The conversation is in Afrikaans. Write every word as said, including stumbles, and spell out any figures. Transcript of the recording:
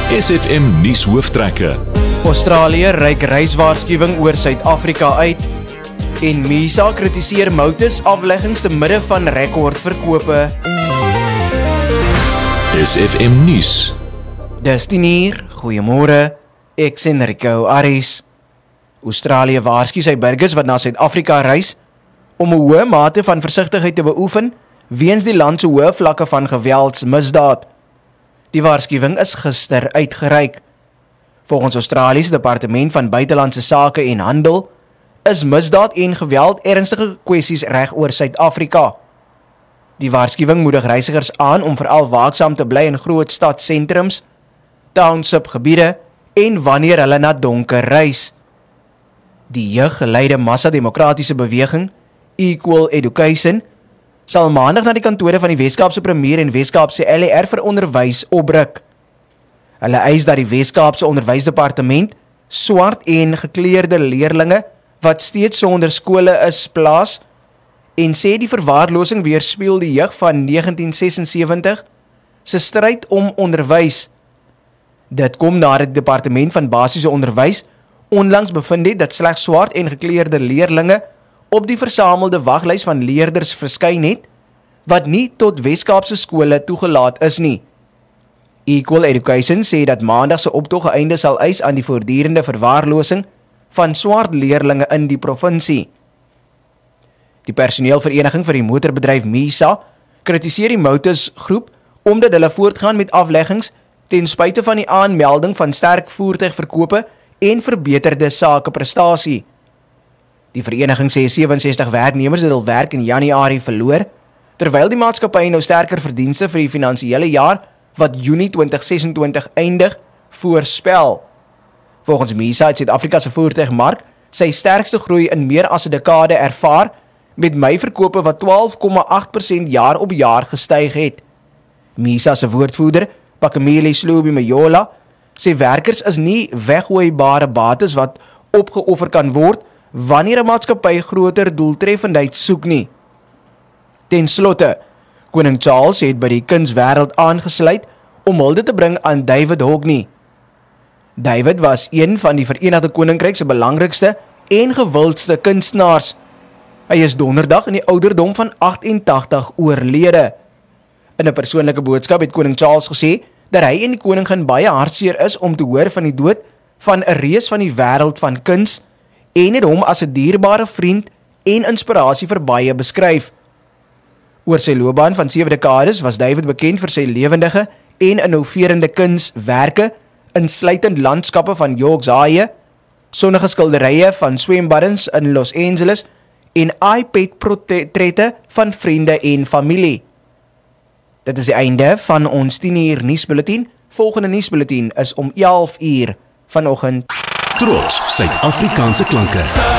S F M nuus hooftrekke. Australië reik reiswaarskuwing oor Suid-Afrika uit en Misa kritiseer Motus afleggings te midde van rekordverkope. S F M nuus. Dis tien uur, goeiemôre, ek sien Rico Aris. Australië waarsku sy burgers wat na Suid-Afrika reis om 'n hoë mate van versigtigheid te beoefen weens die land se hoë vlakke van geweldsmisdaad. Die waarskuwing is gister uitgereik. Volgens Australië se Departement van Buitelandse Sake en Handel is misdaad en geweld ernstige kwessies reg oor Suid-Afrika. Die waarskuwing moedig reisigers aan om veral waaksaam te bly in groot stadsentrums, township gebiede en wanneer hulle na donker reis. Die jeuggeleide massa-demokratiese beweging, Equal Education, sal maandag na die kantore van die Weskaapse Premier en Weskaapse L A R vir onderwys opruk. Hulle eis dat die Weskaapse Onderwysdepartement swart en gekleurde leerlinge wat steeds sonder skole is plaas en sê die verwaarlosing weerspieël die jeug van negentien sesensewentig se stryd om onderwys. Dit kom nadat die Departement van Basiese Onderwys onlangs bevind het dat slegs swart en gekleurde leerlinge op die versamelde waglys van leerders verskyn het, wat nie tot Weskaapse skole toegelaat is nie. Equal Education sê dat maandag se optog 'n einde sal eis aan die voortdurende verwaarlosing van swart leerlinge in die provinsie. Die personeelvereniging vir die motorbedryf Misa kritiseer die Motus groep omdat hulle voortgaan met afleggings ten spyte van die aanmelding van sterk voertuigverkope en verbeterde sakeprestasie. Die vereniging sê sewe-en-sestig werknemers het hul werk in Januarie verloor, terwyl die maatskappy nou sterker verdienste vir die finansiële jaar wat Junie twintig sesentwintig eindig, voorspel. Volgens Misa het Suid-Afrika se voertuigmark sy sterkste groei in meer as 'n dekade ervaar, met meiverkope wat twaalf komma agt persent jaar op jaar gestyg het. Misa se woordvoerder, Pakameli Slobi Majola, sê werkers is nie weggooibare bates wat opgeoffer kan word wanneer 'n maatskappy groter doeltreffendheid soek nie. Ten slotte, Koning Charles het by die kunswêreld aangesluit om hulde te bring aan David Hockney. David was een van die Verenigde Koninkryk se belangrikste en gewildste kunstenaars. Hy is donderdag in die ouderdom van agt-en-tagtig oorlede. In 'n persoonlike boodskap het Koning Charles gesê dat hy en die koningin baie hartseer is om te hoor van die dood van 'n reus van die wêreld van kuns en het hom as 'n dierbare vriend en inspirasie vir baie beskryf. Oor sy loopbaan van sewe dekades was David bekend vir sy lewendige en innoverende kunswerke, insluitend landskappe van York's Haie, sonnige skilderye van swembaddens in Los Angeles en iPad-portrette van vriende en familie. Dit is die einde van ons tien uur nuusbulletin. Volgende nuusbulletin is om elf uur vanoggend. Trots Suid-Afrikaanse klanke.